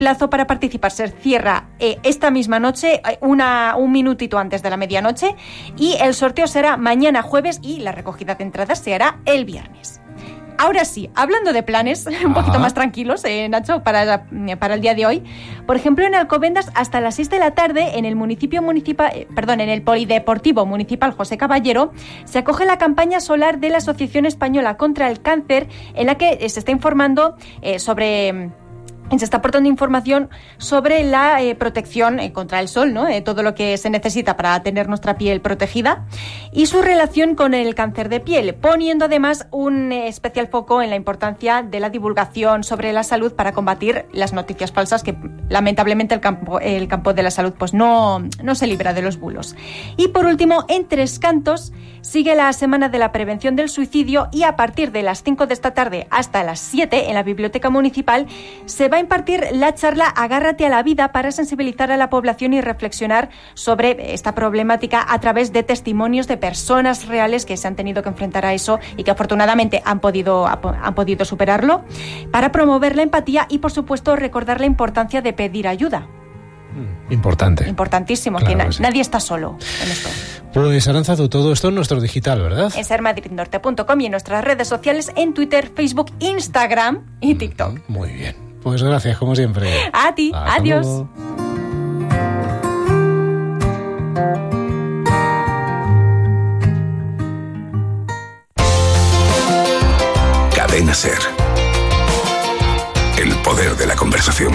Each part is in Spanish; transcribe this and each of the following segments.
plazo para participar se cierra esta misma noche, un minutito antes de la medianoche, y el sorteo será mañana jueves y la recogida de entradas se hará el viernes. Ahora sí, hablando de planes un poquito más tranquilos, Nacho, para el día de hoy. Por ejemplo, en Alcobendas, hasta las 6 de la tarde, en el Polideportivo Municipal José Caballero, se acoge la campaña solar de la Asociación Española contra el Cáncer, en la que se está informando se está aportando información sobre la protección contra el sol, ¿no? Todo lo que se necesita para tener nuestra piel protegida y su relación con el cáncer de piel, poniendo además un especial foco en la importancia de la divulgación sobre la salud para combatir las noticias falsas que lamentablemente el campo de la salud pues no se libra de los bulos. Y por último, en Tres Cantos sigue la Semana de la Prevención del Suicidio y a partir de las 5 de esta tarde hasta las 7 en la Biblioteca Municipal se va a impartir la charla Agárrate a la vida para sensibilizar a la población y reflexionar sobre esta problemática a través de testimonios de personas reales que se han tenido que enfrentar a eso y que afortunadamente han podido superarlo, para promover la empatía y, por supuesto, recordar la importancia de pedir ayuda. Importante. Importantísimo, claro que sí. Nadie está solo en esto. Pues Aránzazu, todo esto en nuestro digital, ¿verdad? En sermadridnorte.com y en nuestras redes sociales en Twitter, Facebook, Instagram y TikTok. Muy bien. Pues gracias, como siempre. A ti. Hasta Adiós. luego. Cadena SER. El poder de la conversación.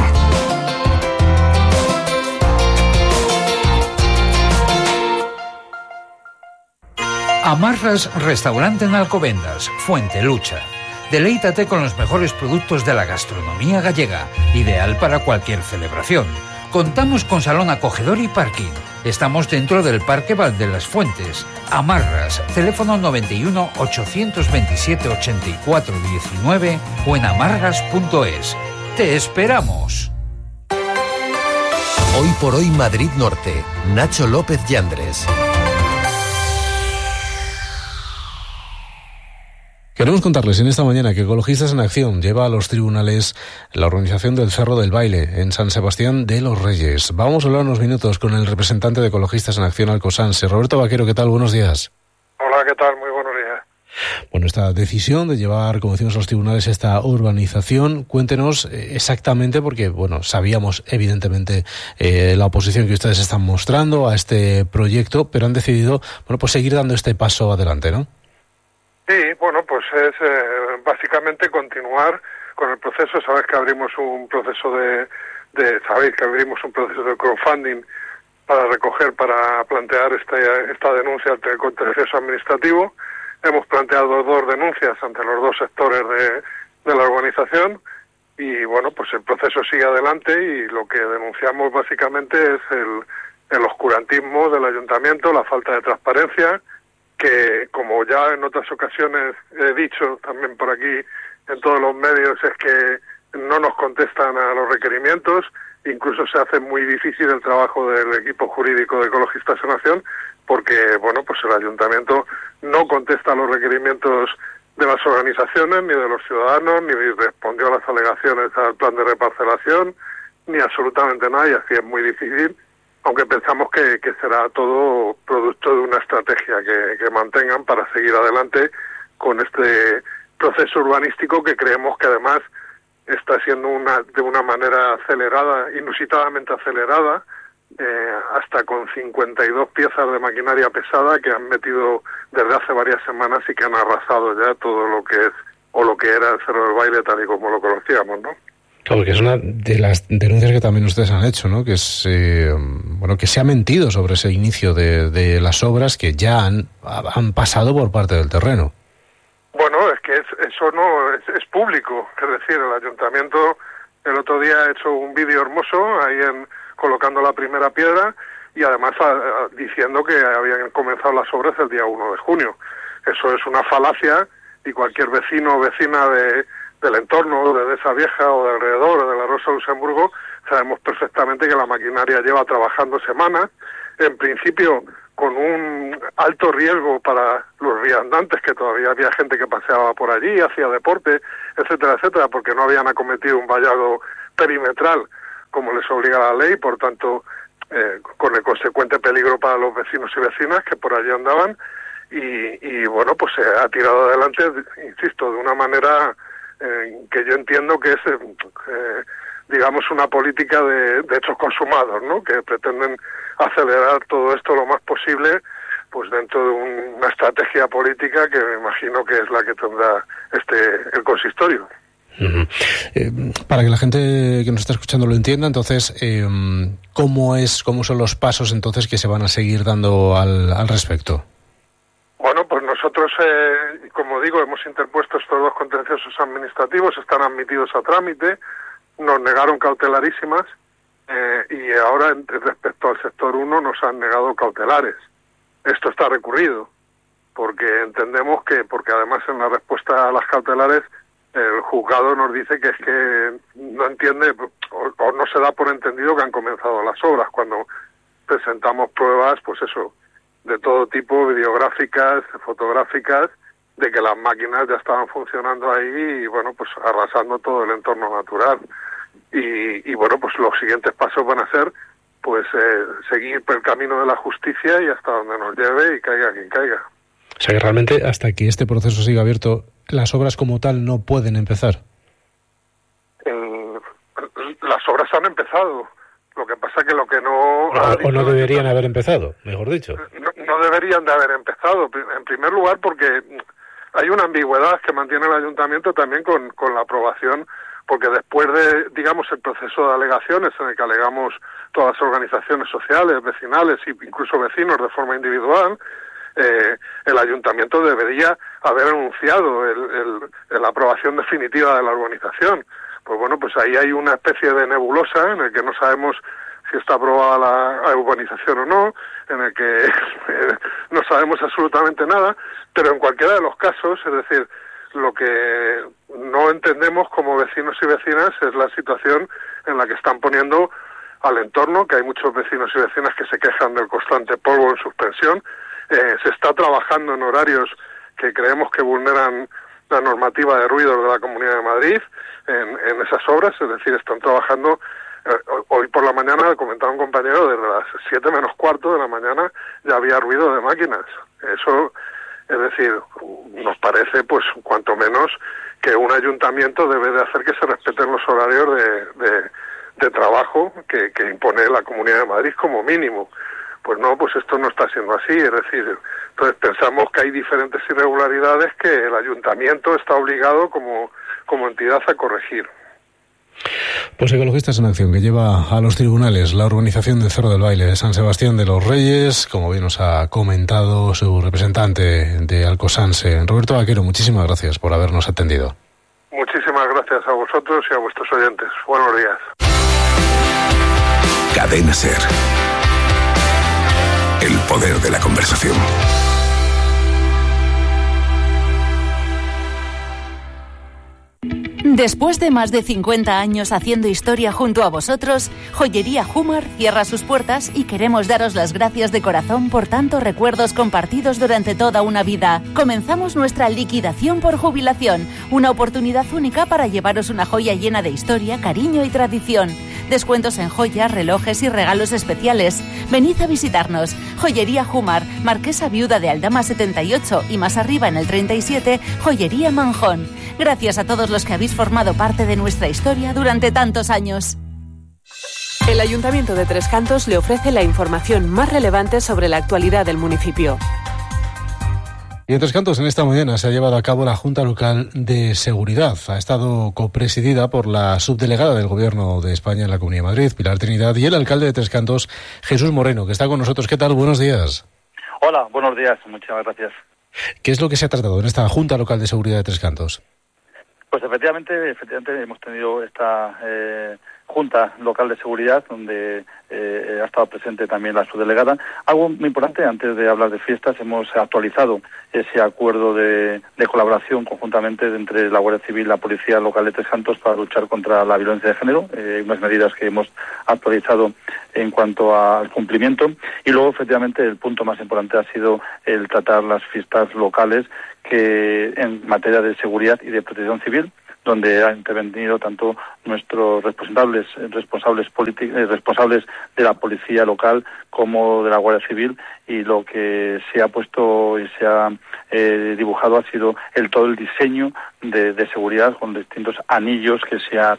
Amarras Restaurante en Alcobendas, Fuente Lucha. Deleítate con los mejores productos de la gastronomía gallega, ideal para cualquier celebración. Contamos con salón acogedor y parking. Estamos dentro del Parque Val de las Fuentes. Amarras, teléfono 91 827 84 19 o en amarras.es. ¡Te esperamos! Hoy por hoy Madrid Norte. Nacho López Yandres. Queremos contarles en esta mañana que Ecologistas en Acción lleva a los tribunales la organización del Cerro del Baile en San Sebastián de los Reyes. Vamos a hablar unos minutos con el representante de Ecologistas en Acción Alcosanse, Roberto Vaquero. ¿Qué tal? Buenos días. Hola, ¿qué tal? Muy buenos días. Bueno, esta decisión de llevar, como decimos, a los tribunales esta urbanización, cuéntenos exactamente, porque, bueno, sabíamos evidentemente la oposición que ustedes están mostrando a este proyecto, pero han decidido, bueno, pues seguir dando este paso adelante, ¿no? Sí, bueno, pues es básicamente continuar con el proceso. Sabéis que abrimos un proceso de crowdfunding para plantear esta denuncia ante el contencioso administrativo. Hemos planteado 2 denuncias ante los 2 sectores de la organización y, bueno, pues el proceso sigue adelante y lo que denunciamos básicamente es el oscurantismo del ayuntamiento, la falta de transparencia, que, como ya en otras ocasiones he dicho también por aquí en todos los medios, es que no nos contestan a los requerimientos, incluso se hace muy difícil el trabajo del equipo jurídico de Ecologistas en Acción, porque, bueno, pues el ayuntamiento no contesta a los requerimientos de las organizaciones, ni de los ciudadanos, ni respondió a las alegaciones al plan de reparcelación, ni absolutamente nada, y así es muy difícil, aunque pensamos que será todo producto de una estrategia que mantengan para seguir adelante con este proceso urbanístico que creemos que además está siendo de una manera acelerada, inusitadamente acelerada, hasta con 52 piezas de maquinaria pesada que han metido desde hace varias semanas y que han arrasado ya todo lo que es o lo que era el Cerro del Baile tal y como lo conocíamos, ¿no? Claro, que es una de las denuncias que también ustedes han hecho, ¿no? Que es que se ha mentido sobre ese inicio de las obras que ya han pasado por parte del terreno. Bueno, es que eso no es público, es decir, el ayuntamiento el otro día ha hecho un vídeo hermoso ahí colocando la primera piedra y además diciendo que habían comenzado las obras el día 1 de junio. Eso es una falacia y cualquier vecino o vecina del entorno, de esa vieja o de alrededor o de la Rosa Luxemburgo, sabemos perfectamente que la maquinaria lleva trabajando semanas, en principio con un alto riesgo para los viandantes, que todavía había gente que paseaba por allí, hacía deporte, etcétera, etcétera, porque no habían acometido un vallado perimetral como les obliga la ley, por tanto, con el consecuente peligro para los vecinos y vecinas que por allí andaban, y bueno, pues se ha tirado adelante, insisto, de una manera que yo entiendo que es, digamos, una política de hechos consumados, ¿no? Que pretenden acelerar todo esto lo más posible, pues dentro de una estrategia política que me imagino que es la que tendrá el consistorio. Para que la gente que nos está escuchando lo entienda, entonces, ¿cómo son los pasos entonces que se van a seguir dando al respecto? Bueno, pues nosotros, como digo, hemos interpuesto estos 2 contenciosos administrativos, están admitidos a trámite, nos negaron cautelarísimas, y ahora respecto al sector 1 nos han negado cautelares. Esto está recurrido, porque entendemos porque además en la respuesta a las cautelares el juzgado nos dice que es que no entiende o no se da por entendido que han comenzado las obras, cuando presentamos pruebas, pues eso, de todo tipo, videográficas, fotográficas, de que las máquinas ya estaban funcionando ahí y bueno, pues arrasando todo el entorno natural. Y bueno, pues los siguientes pasos van a ser pues seguir por el camino de la justicia y hasta donde nos lleve y caiga quien caiga. O sea que realmente hasta que este proceso siga abierto, las obras como tal no pueden empezar. Las obras han empezado. Lo que pasa que lo que no... O no deberían haber empezado, mejor dicho. No deberían de haber empezado. En primer lugar porque hay una ambigüedad que mantiene el ayuntamiento también con la aprobación, porque después de, digamos, el proceso de alegaciones en el que alegamos todas las organizaciones sociales, vecinales e incluso vecinos de forma individual, el ayuntamiento debería haber anunciado la aprobación definitiva de la urbanización. Pues bueno, pues ahí hay una especie de nebulosa en el que no sabemos si está aprobada la urbanización o no, en el que no sabemos absolutamente nada, pero en cualquiera de los casos, es decir, lo que no entendemos como vecinos y vecinas es la situación en la que están poniendo al entorno, que hay muchos vecinos y vecinas que se quejan del constante polvo en suspensión. Se está trabajando en horarios que creemos que vulneran la normativa de ruidos de la Comunidad de Madrid en esas obras, es decir, están trabajando. Hoy por la mañana, comentaba un compañero, desde las 7 menos cuarto de la mañana ya había ruido de máquinas. Eso, es decir, nos parece, pues, cuanto menos que un ayuntamiento debe de hacer que se respeten los horarios de trabajo que impone la Comunidad de Madrid como mínimo. Pues no, pues esto no está siendo así, es decir, entonces pensamos que hay diferentes irregularidades que el ayuntamiento está obligado como entidad a corregir. Pues Ecologistas en Acción, que lleva a los tribunales la urbanización del Cerro del Baile de San Sebastián de los Reyes, como bien nos ha comentado su representante de Alcosanse, Roberto Vaquero. Muchísimas gracias por habernos atendido. Muchísimas gracias a vosotros y a vuestros oyentes. Buenos días. Cadena SER. El poder de la conversación. Después de más de 50 años haciendo historia junto a vosotros, Joyería Humar cierra sus puertas y queremos daros las gracias de corazón por tantos recuerdos compartidos durante toda una vida. Comenzamos nuestra liquidación por jubilación, una oportunidad única para llevaros una joya llena de historia, cariño y tradición. Descuentos en joyas, relojes y regalos especiales. Venid a visitarnos. Joyería Humar, Marquesa Viuda de Aldama 78 y más arriba en el 37, Joyería Manjón. Gracias a todos los que habéis formado parte de nuestra historia durante tantos años. El Ayuntamiento de Tres Cantos le ofrece la información más relevante sobre la actualidad del municipio. Y en Tres Cantos, en esta mañana, se ha llevado a cabo la Junta Local de Seguridad. Ha estado copresidida por la subdelegada del Gobierno de España en la Comunidad de Madrid, Pilar Trinidad, y el alcalde de Tres Cantos, Jesús Moreno, que está con nosotros. ¿Qué tal? Buenos días. Hola, buenos días. Muchas gracias. ¿Qué es lo que se ha tratado en esta Junta Local de Seguridad de Tres Cantos? Pues efectivamente hemos tenido esta Junta Local de Seguridad, donde ha estado presente también la subdelegada. Algo muy importante, antes de hablar de fiestas, hemos actualizado ese acuerdo de colaboración conjuntamente entre la Guardia Civil y la Policía Local de Tres Cantos para luchar contra la violencia de género, unas medidas que hemos actualizado en cuanto al cumplimiento. Y luego, efectivamente, el punto más importante ha sido el tratar las fiestas locales, que en materia de seguridad y de protección civil, donde han intervenido tanto nuestros responsables de la policía local como de la Guardia Civil, y lo que se ha puesto y se ha dibujado ha sido todo el diseño de seguridad con distintos anillos que se han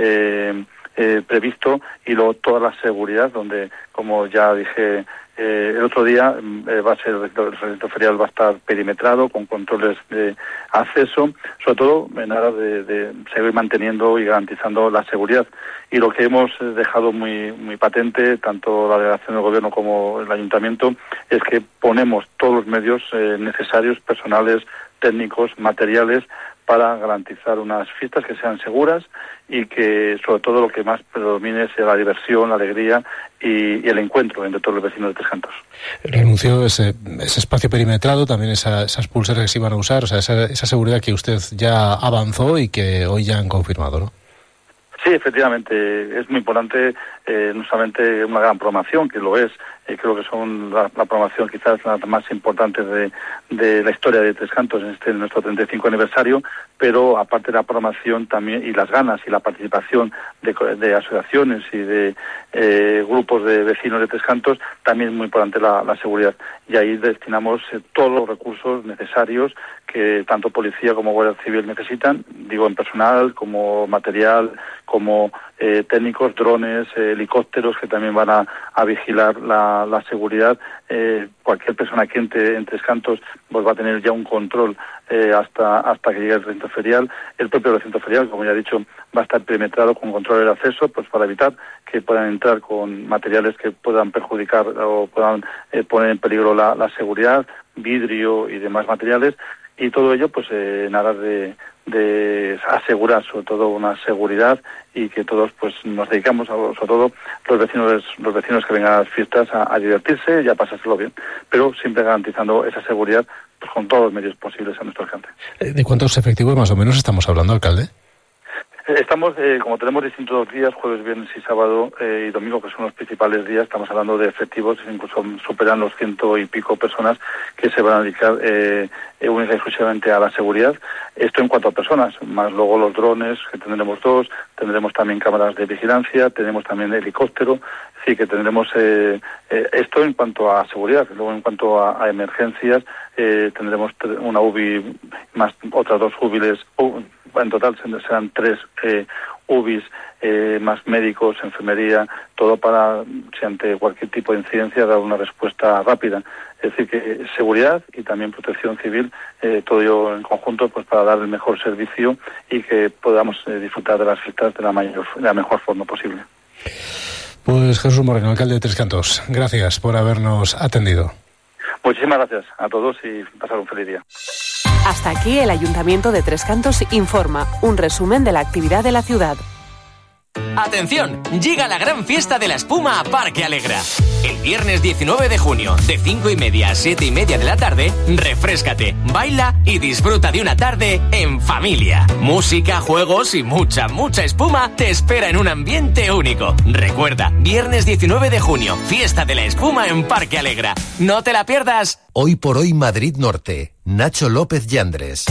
previsto, y luego toda la seguridad donde, como ya dije el otro día, va a ser el recinto ferial va a estar perimetrado con controles de acceso, sobre todo en aras de seguir manteniendo y garantizando la seguridad. Y lo que hemos dejado muy patente, tanto la delegación del gobierno como el ayuntamiento, es que ponemos todos los medios necesarios, personales, técnicos, materiales, para garantizar unas fiestas que sean seguras y que, sobre todo, lo que más predomine sea la diversión, la alegría y el encuentro entre todos los vecinos de Tres Cantos. Renunció ese espacio perimetrado, también esas pulseras que se iban a usar, o sea, esa seguridad que usted ya avanzó y que hoy ya han confirmado, ¿no? Sí, efectivamente, es muy importante, no solamente una gran programación, que lo es, creo que son la programación quizás las más importantes de la historia de Tres Cantos en nuestro 35 aniversario, pero aparte de la programación también, y las ganas y la participación de asociaciones y de grupos de vecinos de Tres Cantos, también es muy importante la seguridad. Y ahí destinamos todos los recursos necesarios que tanto policía como Guardia Civil necesitan, digo, en personal, como material, como técnicos, drones, helicópteros que también van a vigilar la seguridad. Cualquier persona que entre en Tres Cantos pues va a tener ya un control hasta que llegue el recinto ferial. El propio recinto ferial, como ya he dicho, va a estar perimetrado con control de acceso, pues para evitar que puedan entrar con materiales que puedan perjudicar o puedan poner en peligro la seguridad, vidrio y demás materiales. Y todo ello pues en aras de asegurar sobre todo una seguridad, y que todos pues nos dedicamos, sobre todo los vecinos que vengan a las fiestas, a divertirse y a pasárselo bien, pero siempre garantizando esa seguridad pues con todos los medios posibles a nuestro alcance. ¿De cuántos efectivos más o menos estamos hablando, alcalde? Estamos, como tenemos distintos días, jueves, viernes y sábado y domingo, que son los principales días, estamos hablando de efectivos, incluso superan los 100 y pico personas que se van a dedicar única y exclusivamente a la seguridad. Esto en cuanto a personas, más luego los drones, que tendremos 2, tendremos también cámaras de vigilancia, tenemos también helicóptero, sí que tendremos esto en cuanto a seguridad. Luego en cuanto a emergencias, tendremos una UBI más otras 2 UBIs, en total serán 3 UBIs, más médicos, enfermería, todo para, si ante cualquier tipo de incidencia, dar una respuesta rápida. Es decir, que seguridad y también protección civil, todo ello en conjunto, pues para dar el mejor servicio y que podamos disfrutar de las fiestas de la mejor forma posible. Pues Jesús Moreno, alcalde de Tres Cantos, gracias por habernos atendido. Muchísimas gracias a todos y pasar un feliz día. Hasta aquí el Ayuntamiento de Tres Cantos informa, un resumen de la actividad de la ciudad. ¡Atención! Llega la gran fiesta de la espuma a Parque Alegra. El viernes 19 de junio, de 5:30 a 7:30 de la tarde, refréscate, baila y disfruta de una tarde en familia. Música, juegos y mucha espuma te espera en un ambiente único. Recuerda, viernes 19 de junio, fiesta de la espuma en Parque Alegra. ¡No te la pierdas! Hoy por hoy Madrid Norte. Nacho López Yandres.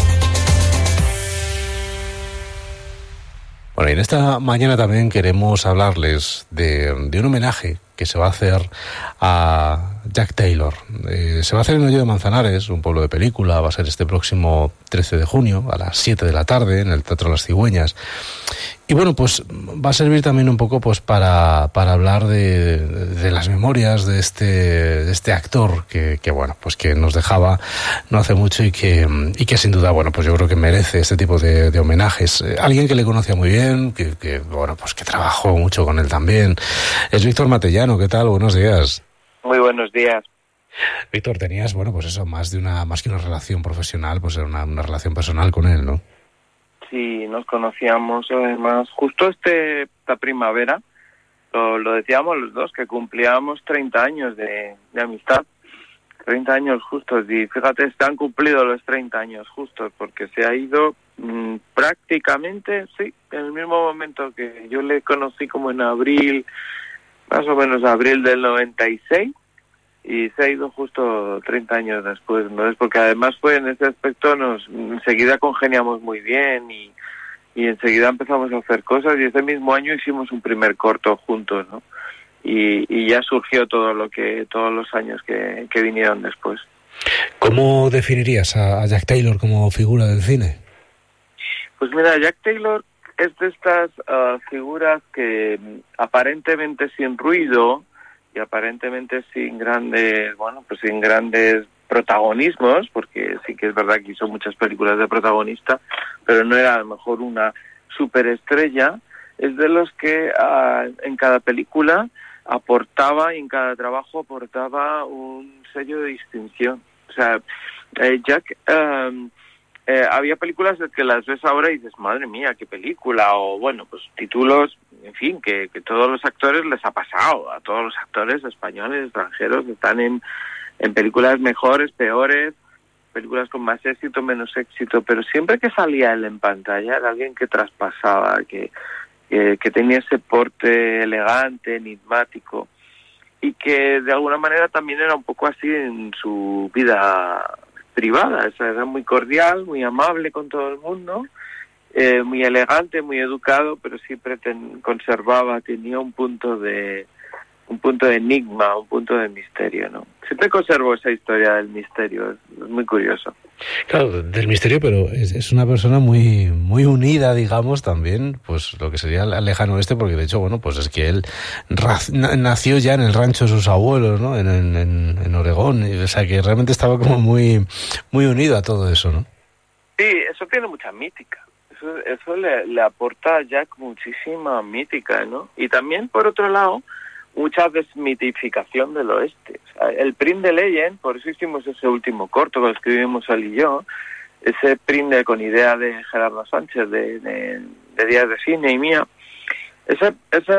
Bueno, y en esta mañana también queremos hablarles de un homenaje que se va a hacer a Jack Taylor. Se va a hacer en Hoyo de Manzanares, un pueblo de película. Va a ser este próximo 13 de junio a las 7 de la tarde en el Teatro Las Cigüeñas. Y bueno, pues va a servir también un poco pues para hablar de las memorias de este actor que bueno, pues que nos dejaba no hace mucho y que sin duda, bueno, pues yo creo que merece este tipo de homenajes. Alguien que le conocía muy bien, que bueno, pues que trabajó mucho con él también. Es Víctor Matellano. ¿Qué tal? Buenos días. Muy buenos días. Víctor, tenías, bueno, pues eso, más que una relación profesional, pues era una relación personal con él, ¿no? Sí, nos conocíamos además justo esta primavera, lo decíamos los dos, que cumplíamos 30 años de amistad, 30 años justos, y fíjate, se han cumplido los 30 años justos, porque se ha ido prácticamente, sí, en el mismo momento que yo le conocí, como en abril, más o menos abril del 96, y se ha ido justo 30 años después, ¿no? Es porque además fue en ese aspecto enseguida congeniamos muy bien y enseguida empezamos a hacer cosas, y ese mismo año hicimos un primer corto juntos, ¿no? Y ya surgió todos los años que vinieron después. ¿Cómo definirías a Jack Taylor como figura del cine? Pues mira, Jack Taylor es de estas figuras que aparentemente sin ruido y aparentemente sin grandes protagonismos, porque sí que es verdad que hizo muchas películas de protagonista, pero no era a lo mejor una superestrella. Es de los que en cada película aportaba, y en cada trabajo aportaba un sello de distinción. O sea, Jack, había películas que las ves ahora y dices, madre mía, qué película, o bueno, pues títulos, en fin, que todos los actores les ha pasado, a todos los actores españoles, extranjeros, están en películas mejores, peores, películas con más éxito, menos éxito, pero siempre que salía él en pantalla era alguien que traspasaba, que tenía ese porte elegante, enigmático, y que de alguna manera también era un poco así en su vida privada. O sea, era muy cordial, muy amable con todo el mundo, muy elegante, muy educado, pero siempre tenía un punto de enigma, un punto de misterio, ¿no? Siempre conservo esa historia del misterio, es muy curioso. Claro, del misterio, pero es una persona muy muy unida, digamos, también, pues lo que sería el lejano oeste, porque de hecho, bueno, pues es que él nació ya en el rancho de sus abuelos, ¿no? En Oregón, o sea, que realmente estaba como muy muy unido a todo eso, ¿no? Sí, eso tiene mucha mítica. Eso le aporta a Jack muchísima mítica, ¿no? Y también, por otro lado, mucha desmitificación del oeste. O sea, el Print de Legend, por eso hicimos ese último corto que lo escribimos él y yo, ese print con idea de Gerardo Sánchez, de Días de Cine y mía, ese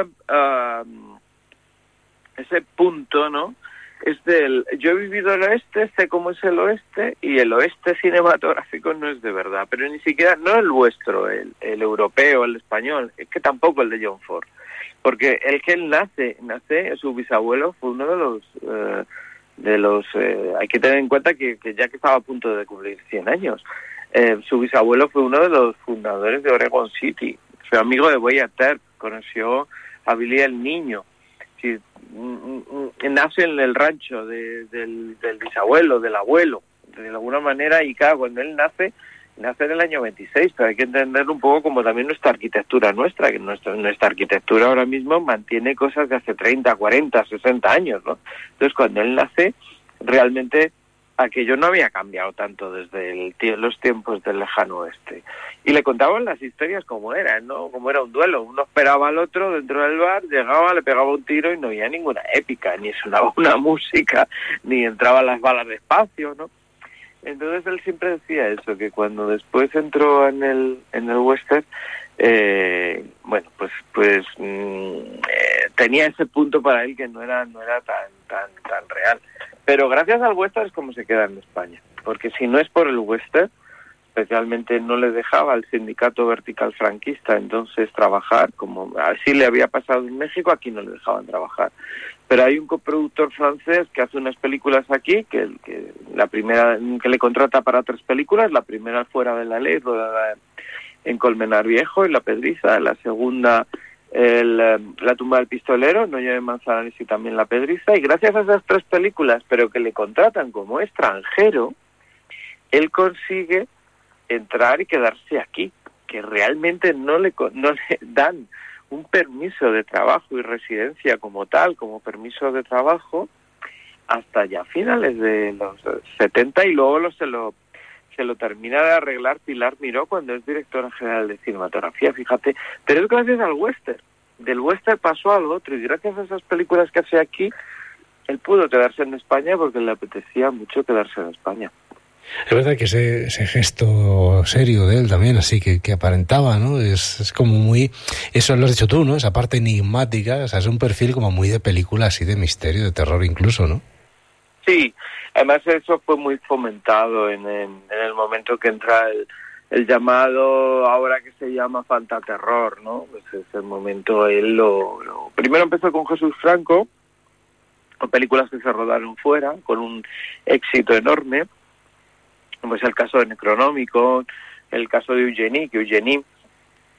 punto, ¿no? Es yo he vivido el oeste, sé cómo es el oeste, y el oeste cinematográfico no es de verdad, pero ni siquiera, no el vuestro, el europeo, el español, es que tampoco el de John Ford. Porque el que él nace, su bisabuelo fue uno de los hay que tener en cuenta que ya que estaba a punto de cumplir 100 años, su bisabuelo fue uno de los fundadores de Oregon City, fue amigo de Wyatt Earp, conoció a Billy el Niño, sí, nace en el rancho del bisabuelo, del abuelo, de alguna manera, y claro, cuando él nace en el año 26, pero hay que entenderlo un poco como también nuestra arquitectura que nuestra arquitectura ahora mismo mantiene cosas de hace 30, 40, 60 años, ¿no? Entonces, cuando él nace, realmente aquello no había cambiado tanto desde los tiempos del lejano oeste. Y le contaban las historias como eran, ¿no? Como era un duelo. Uno esperaba al otro dentro del bar, llegaba, le pegaba un tiro y no había ninguna épica, ni sonaba una música, ni entraban las balas despacio, ¿no? Entonces él siempre decía eso, que cuando después entró en el western, tenía ese punto para él que no era tan real. Pero gracias al western es como se queda en España, porque si no es por el western, especialmente no le dejaba al sindicato vertical franquista entonces trabajar, como así le había pasado en México, aquí no le dejaban trabajar. Pero hay un coproductor francés que hace unas películas aquí, que la primera que le contrata para 3 películas, la primera Fuera de la Ley, rodada en Colmenar Viejo, en La Pedriza, la segunda La tumba del pistolero, No lleve Manzanares y también La Pedriza, y gracias a esas 3 películas, pero que le contratan como extranjero, él consigue entrar y quedarse aquí, que realmente no le dan un permiso de trabajo y residencia como tal, como permiso de trabajo, hasta ya finales de los 70, y luego se lo termina de arreglar Pilar Miró cuando es directora general de cinematografía, fíjate. Pero es gracias al western. Del western pasó al otro, y gracias a esas películas que hace aquí, él pudo quedarse en España porque le apetecía mucho quedarse en España. Es verdad que ese gesto serio de él también, así que aparentaba, ¿no? Es como muy, eso lo has dicho tú, ¿no? Esa parte enigmática, o sea, es un perfil como muy de película, así de misterio, de terror incluso, ¿no? Sí, además eso fue muy fomentado en el momento que entra el llamado, ahora que se llama fantaterror, ¿no? Pues ese momento él primero empezó con Jesús Franco, con películas que se rodaron fuera, con un éxito enorme, pues el caso de Necronómico, el caso de Eugenie, que Eugenie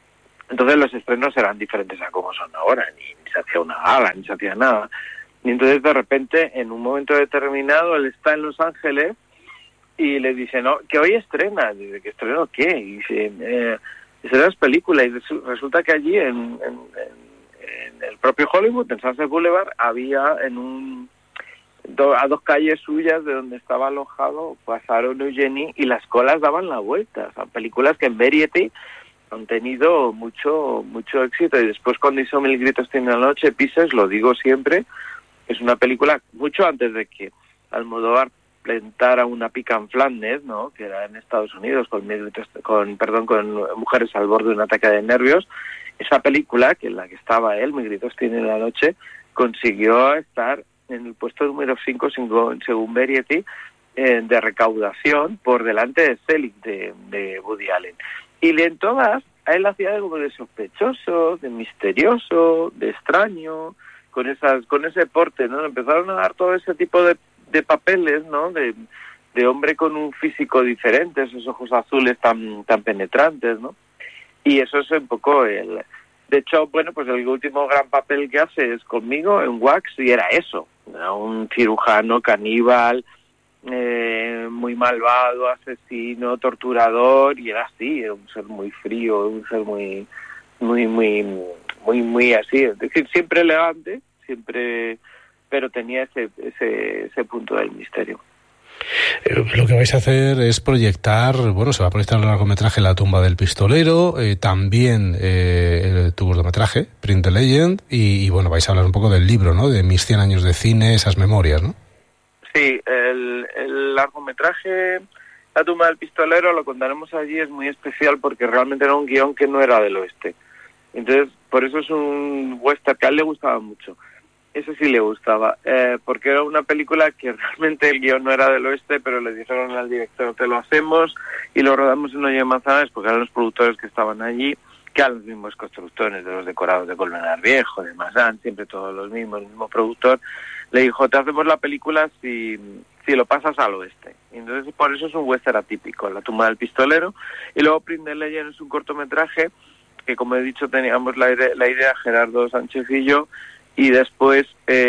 Entonces los estrenos eran diferentes a como son ahora, ni se hacía una gala, ni se hacía nada. Y entonces de repente, en un momento determinado, él está en Los Ángeles y le dice, no, que hoy estrena. Dice, ¿que estreno qué? Y dice, estrenas película. Y resulta que allí en el propio Hollywood, en Sunset Boulevard, había a 2 calles suyas de donde estaba alojado, pasaron Eugenie y las colas daban la vuelta. O sea, películas que en Variety han tenido mucho éxito. Y después, cuando hizo Mil gritos tiene la noche, Pieces, lo digo siempre, es una película mucho antes de que Almodóvar plantara una pica en Flandes, ¿no?, que era en Estados Unidos, con mujeres al borde de un ataque de nervios. Esa película, que en la que estaba él, Mil gritos tiene la noche, consiguió estar en el puesto número 5 según Variety de recaudación, por delante de Selig de Woody Allen. Y en todas, a él hacía algo de sospechoso, de misterioso, de extraño, con ese porte, ¿no? Empezaron a dar todo ese tipo de papeles, ¿no?, de hombre con un físico diferente, esos ojos azules tan penetrantes, ¿no? Y eso es un poco el... De hecho, bueno, pues el último gran papel que hace es conmigo en Wax, y era eso, era un cirujano caníbal, muy malvado, asesino, torturador, y era así, era un ser muy frío, un ser muy así, es decir, siempre elegante, siempre, pero tenía ese punto del misterio. Lo que vais a hacer es proyectar, bueno, se va a proyectar el largometraje La tumba del pistolero, también tu cortometraje, Print the Legend, y bueno, vais a hablar un poco del libro, ¿no?, de mis 100 años de cine, esas memorias, ¿no? Sí, el largometraje La tumba del pistolero, lo contaremos allí, es muy especial porque realmente era un guión que no era del oeste. Entonces, por eso es un western que a él le gustaba mucho. Ese sí le gustaba, porque era una película que realmente el guión no era del oeste, pero le dijeron al director, te lo hacemos y lo rodamos en Hoyo de Manzanares, porque eran los productores que estaban allí, que eran los mismos constructores de los decorados de Colmenar Viejo, de Mazán, siempre todos los mismos, el mismo productor. Le dijo, te hacemos la película si lo pasas al oeste. Y entonces por eso es un western atípico, La tumba del pistolero. Y luego Print the Legend es un cortometraje que, como he dicho, teníamos la idea Gerardo Sánchez y yo, y después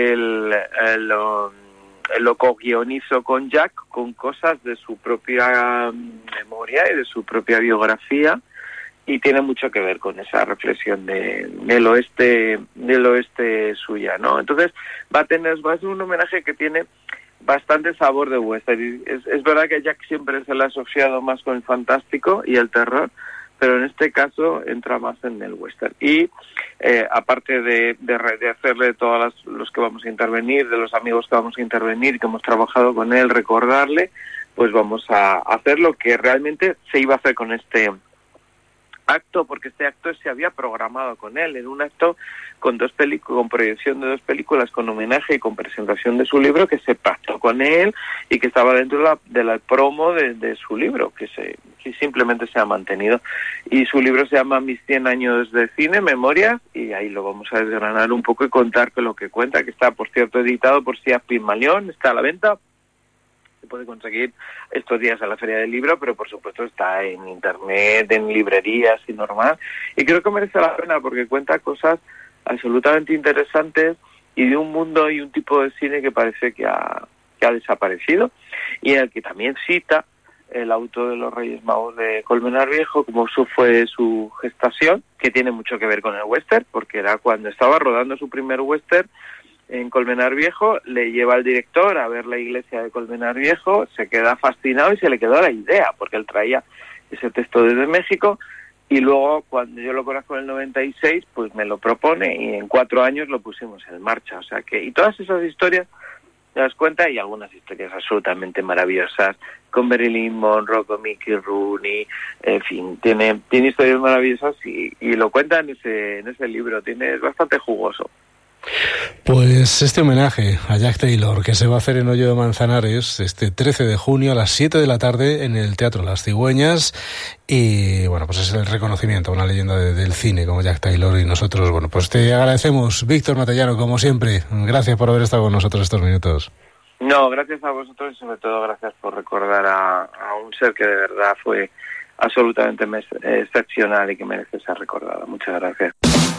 lo co-guionizo con Jack, con cosas de su propia memoria y de su propia biografía, y tiene mucho que ver con esa reflexión del oeste suya, ¿no? Entonces va a ser un homenaje que tiene bastante sabor de western. Es verdad que Jack siempre se le ha asociado más con el fantástico y el terror, pero en este caso entra más en el western. Y aparte de hacerle todos los que vamos a intervenir, de los amigos que vamos a intervenir, que hemos trabajado con él, recordarle, pues vamos a hacer lo que realmente se iba a hacer con este acto, porque este acto se había programado con él, en un acto con proyección de 2 películas, con homenaje y con presentación de su libro, que se pactó con él y que estaba dentro de la promo de su libro, que simplemente se ha mantenido. Y su libro se llama Mis 100 años de cine, Memorias, y ahí lo vamos a desgranar un poco y contar con lo que cuenta, que está, por cierto, editado por Sia Pigmalión, está a la venta. Se puede conseguir estos días a la Feria del Libro, pero por supuesto está en internet, en librerías y normal. Y creo que merece la pena porque cuenta cosas absolutamente interesantes y de un mundo y un tipo de cine que parece que ha desaparecido, y en el que también cita el auto de los Reyes Magos de Colmenar Viejo, como fue su gestación, que tiene mucho que ver con el western, porque era cuando estaba rodando su primer western en Colmenar Viejo, le lleva al director a ver la iglesia de Colmenar Viejo, se queda fascinado y se le quedó la idea, porque él traía ese texto desde México, y luego cuando yo lo conozco en el 96, pues me lo propone y en 4 años lo pusimos en marcha. O sea que, y todas esas historias te das cuenta, y algunas historias absolutamente maravillosas, con Marilyn Monroe, con Mickey Rooney, en fin, tiene historias maravillosas y lo cuenta en ese libro, es bastante jugoso. Pues este homenaje a Jack Taylor, que se va a hacer en Hoyo de Manzanares este 13 de junio a las 7 de la tarde en el Teatro Las Cigüeñas, y bueno, pues es el reconocimiento a una leyenda del cine como Jack Taylor, y nosotros, bueno, pues te agradecemos, Víctor Matellano, como siempre, gracias por haber estado con nosotros estos minutos. No, gracias a vosotros y sobre todo gracias por recordar a un ser que de verdad fue absolutamente excepcional y que merece ser recordada. Muchas gracias.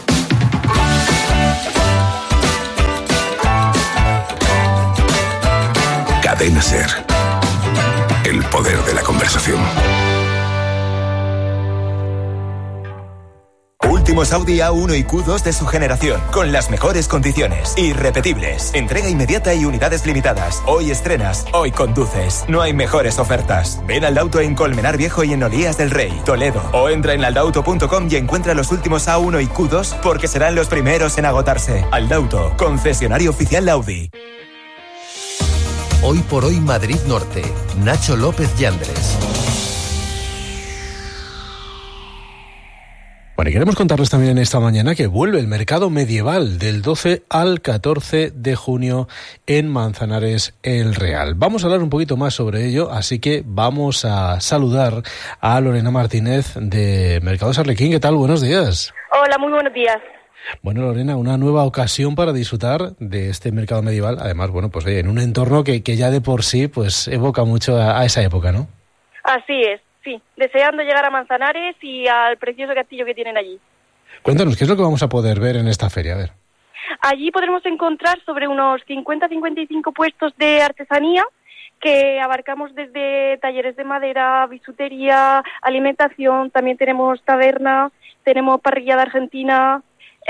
Cadena SER. El poder de la conversación. Últimos Audi A1 y Q2 de su generación, con las mejores condiciones, irrepetibles, entrega inmediata y unidades limitadas. Hoy estrenas, hoy conduces. No hay mejores ofertas. Ven al Aldauto en Colmenar Viejo y en Olías del Rey, Toledo. O entra en aldauto.com y encuentra los últimos A1 y Q2 porque serán los primeros en agotarse. Aldauto, concesionario oficial Audi. Hoy por hoy Madrid Norte. Nacho López Yandres. Bueno, y queremos contarles también esta mañana que vuelve el mercado medieval del 12 al 14 de junio en Manzanares el Real. Vamos a hablar un poquito más sobre ello, así que vamos a saludar a Lorena Martínez de Mercados Arlequín. ¿Qué tal? Buenos días. Hola, muy buenos días. Bueno, Lorena, una nueva ocasión para disfrutar de este mercado medieval. Además, bueno, pues oye, en un entorno que ya de por sí pues evoca mucho a esa época, ¿no? Así es. Sí, deseando llegar a Manzanares y al precioso castillo que tienen allí. Cuéntanos, ¿qué es lo que vamos a poder ver en esta feria? A ver. Allí podremos encontrar sobre unos 50-55 puestos de artesanía que abarcamos desde talleres de madera, bisutería, alimentación, también tenemos taberna, tenemos parrillada argentina.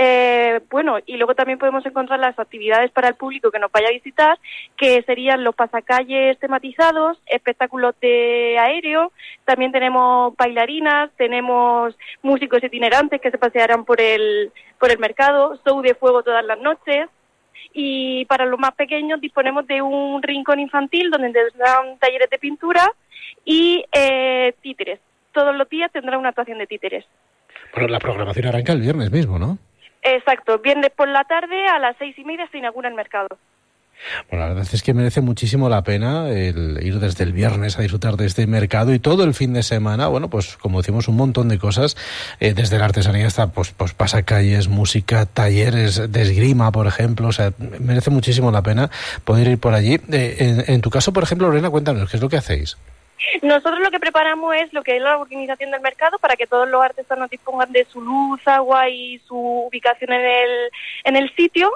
Y luego también podemos encontrar las actividades para el público que nos vaya a visitar, que serían los pasacalles tematizados, espectáculos de aéreo, también tenemos bailarinas, tenemos músicos itinerantes que se pasearán por el mercado, show de fuego todas las noches, y para los más pequeños disponemos de un rincón infantil donde tendrán talleres de pintura y títeres. Todos los días tendrá una actuación de títeres. Bueno, la programación arranca el viernes mismo, ¿no? Exacto, viernes por la tarde a las 6:30 se inaugura el mercado. Bueno, la verdad es que merece muchísimo la pena el ir desde el viernes a disfrutar de este mercado y todo el fin de semana, bueno, pues como decimos, un montón de cosas, desde la artesanía hasta pues pasacalles, música, talleres de esgrima, por ejemplo, o sea, merece muchísimo la pena poder ir por allí. En tu caso, por ejemplo, Lorena, cuéntanos, ¿qué es lo que hacéis? Nosotros lo que preparamos es lo que es la organización del mercado para que todos los artesanos dispongan de su luz, agua y su ubicación en el sitio,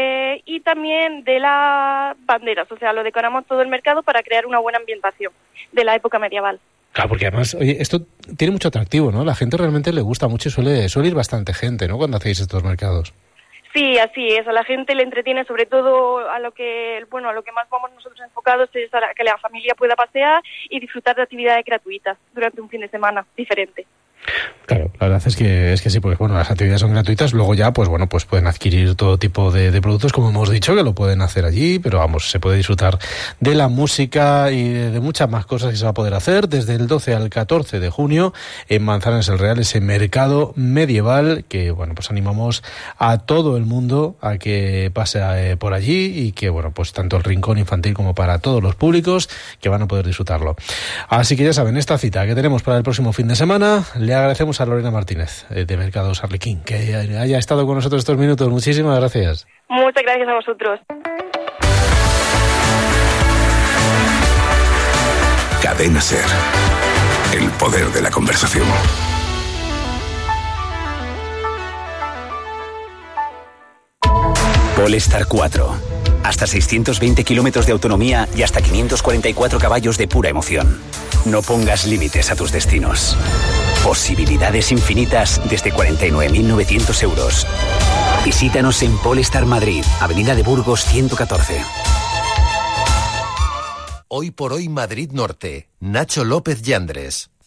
y también de las banderas, o sea, lo decoramos todo el mercado para crear una buena ambientación de la época medieval. Claro, porque además, oye, esto tiene mucho atractivo, ¿no? La gente realmente le gusta mucho y suele ir bastante gente, ¿no?, cuando hacéis estos mercados. Sí, así es. A la gente le entretiene, sobre todo a lo que más vamos nosotros enfocados es a que la familia pueda pasear y disfrutar de actividades gratuitas durante un fin de semana diferente. Claro, la verdad es que sí, porque bueno, las actividades son gratuitas, luego ya pues pueden adquirir todo tipo de productos, como hemos dicho, que lo pueden hacer allí, pero vamos, se puede disfrutar de la música y de muchas más cosas que se va a poder hacer desde el 12 al 14 de junio en Manzanares el Real, ese mercado medieval que bueno, pues animamos a todo el mundo a que pase por allí y que bueno, pues tanto el rincón infantil como para todos los públicos que van a poder disfrutarlo. Así que ya saben, esta cita que tenemos para el próximo fin de semana. Le agradecemos a Lorena Martínez de Mercados Arlequín que haya estado con nosotros estos minutos. Muchísimas gracias. Muchas gracias a vosotros. Cadena SER. El poder de la conversación. Polestar 4. Hasta 620 kilómetros de autonomía y hasta 544 caballos de pura emoción. No pongas límites a tus destinos. Posibilidades infinitas desde 49.900 euros. Visítanos en Polestar Madrid, Avenida de Burgos 114. Hoy por hoy Madrid Norte. Nacho López Yandres.